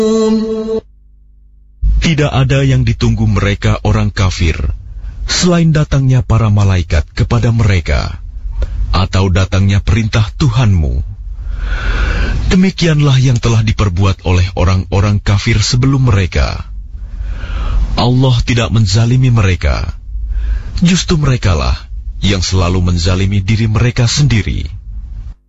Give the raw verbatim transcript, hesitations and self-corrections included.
Tidak ada yang ditunggu mereka orang kafir selain datangnya para malaikat kepada mereka atau datangnya perintah Tuhanmu. Demikianlah yang telah diperbuat oleh orang-orang kafir sebelum mereka. Allah tidak menzalimi mereka, justru merekalah yang selalu menzalimi diri mereka sendiri.